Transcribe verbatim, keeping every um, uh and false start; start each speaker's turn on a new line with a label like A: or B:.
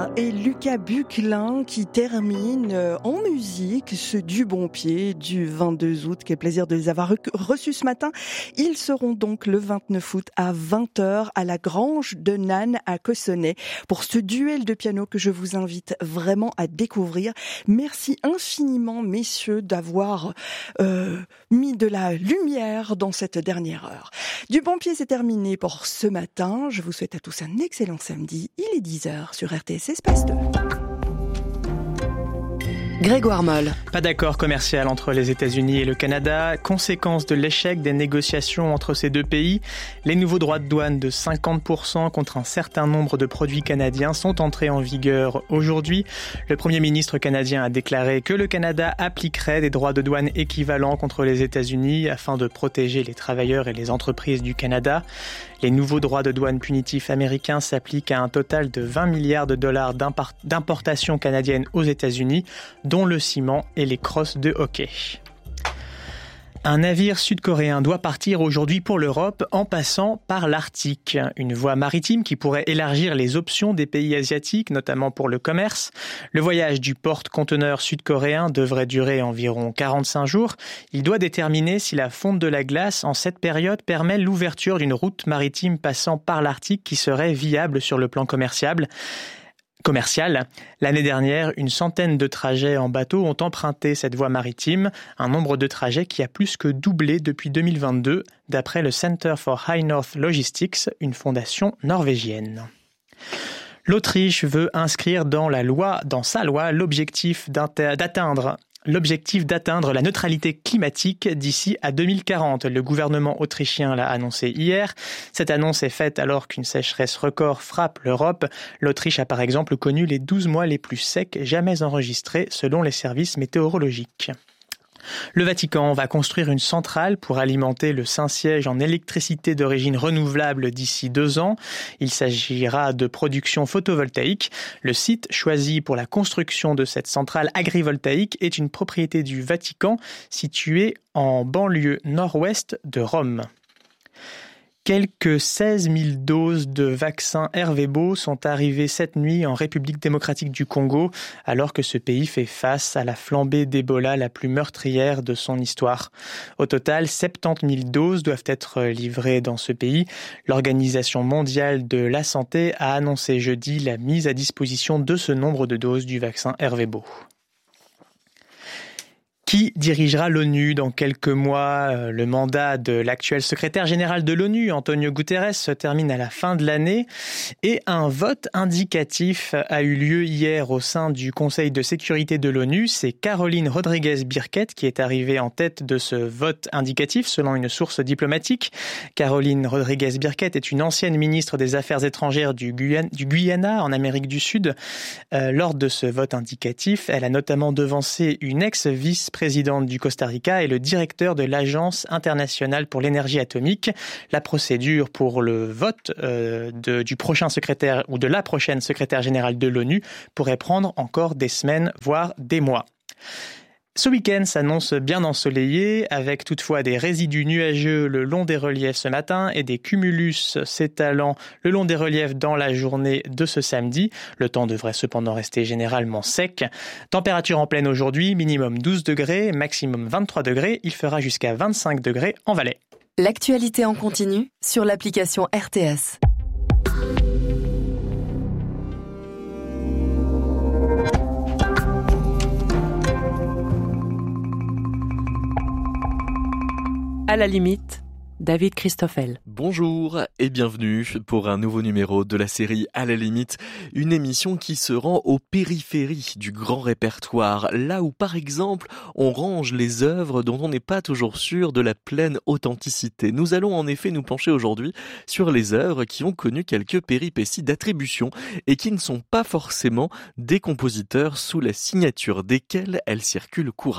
A: et Lucas Bucklin qui terminent en musique ce Du Bon Pied du vingt-deux août. Quel plaisir de les avoir reçus ce matin. Ils seront donc le vingt-neuf août à vingt heures à la Grange de Nannes à Cossonay pour ce duel de piano que je vous invite vraiment à découvrir. Merci infiniment messieurs d'avoir euh, mis de la lumière dans cette dernière heure. Du Bon Pied, c'est terminé pour ce matin. Je vous souhaite à tous un excellent samedi. Il est dix heures sur R T S Espace deux.
B: Grégoire Moll.
C: Pas d'accord commercial entre les États-Unis et le Canada, conséquence de l'échec des négociations entre ces deux pays. Les nouveaux droits de douane de cinquante pour cent contre un certain nombre de produits canadiens sont entrés en vigueur aujourd'hui. Le Premier ministre canadien a déclaré que le Canada appliquerait des droits de douane équivalents contre les États-Unis afin de protéger les travailleurs et les entreprises du Canada. Les nouveaux droits de douane punitifs américains s'appliquent à un total de vingt milliards de dollars d'importations canadiennes aux États-Unis, dont le ciment et les crosses de hockey. Un navire sud-coréen doit partir aujourd'hui pour l'Europe en passant par l'Arctique. Une voie maritime qui pourrait élargir les options des pays asiatiques, notamment pour le commerce. Le voyage du porte-conteneur sud-coréen devrait durer environ quarante-cinq jours. Il doit déterminer si la fonte de la glace en cette période permet l'ouverture d'une route maritime passant par l'Arctique qui serait viable sur le plan commercial. Commercial. L'année dernière, une centaine de trajets en bateau ont emprunté cette voie maritime, un nombre de trajets qui a plus que doublé depuis deux mille vingt-deux, d'après le Center for High North Logistics, une fondation norvégienne. L'Autriche veut inscrire dans la loi, dans sa loi, l'objectif d'atteindre L'objectif d'atteindre la neutralité climatique d'ici à deux mille quarante. Le gouvernement autrichien l'a annoncé hier. Cette annonce est faite alors qu'une sécheresse record frappe l'Europe. L'Autriche a par exemple connu les douze mois les plus secs jamais enregistrés selon les services météorologiques. Le Vatican va construire une centrale pour alimenter le Saint-Siège en électricité d'origine renouvelable d'ici deux ans. Il s'agira de production photovoltaïque. Le site choisi pour la construction de cette centrale agrivoltaïque est une propriété du Vatican située en banlieue nord-ouest de Rome. Quelques seize mille doses de vaccins Ervebo sont arrivées cette nuit en République démocratique du Congo, alors que ce pays fait face à la flambée d'Ebola la plus meurtrière de son histoire. Au total, soixante-dix mille doses doivent être livrées dans ce pays. L'Organisation mondiale de la santé a annoncé jeudi la mise à disposition de ce nombre de doses du vaccin Ervebo. Qui dirigera l'ONU dans quelques mois? Le mandat de l'actuel secrétaire général de l'ONU, Antonio Guterres, se termine à la fin de l'année et un vote indicatif a eu lieu hier au sein du Conseil de sécurité de l'ONU. C'est Caroline Rodriguez-Birkett qui est arrivée en tête de ce vote indicatif selon une source diplomatique. Caroline Rodriguez-Birkett est une ancienne ministre des Affaires étrangères du Guyana, du Guyana en Amérique du Sud. Euh, lors de ce vote indicatif, elle a notamment devancé une ex-vice-présidente présidente du Costa Rica et le directeur de l'Agence internationale pour l'énergie atomique. La procédure pour le vote euh, de, du prochain secrétaire ou de la prochaine secrétaire générale de l'ONU pourrait prendre encore des semaines, voire des mois. Ce week-end s'annonce bien ensoleillé, avec toutefois des résidus nuageux le long des reliefs ce matin et des cumulus s'étalant le long des reliefs dans la journée de ce samedi. Le temps devrait cependant rester généralement sec. Température en pleine aujourd'hui, minimum douze degrés, maximum vingt-trois degrés. Il fera jusqu'à vingt-cinq degrés en Valais.
B: L'actualité en continu sur l'application R T S. À la limite, David Christoffel.
D: Bonjour et bienvenue pour un nouveau numéro de la série À la limite, une émission qui se rend aux périphéries du grand répertoire, là où par exemple on range les œuvres dont on n'est pas toujours sûr de la pleine authenticité. Nous allons en effet nous pencher aujourd'hui sur les œuvres qui ont connu quelques péripéties d'attribution et qui ne sont pas forcément des compositeurs sous la signature desquels elles circulent couramment.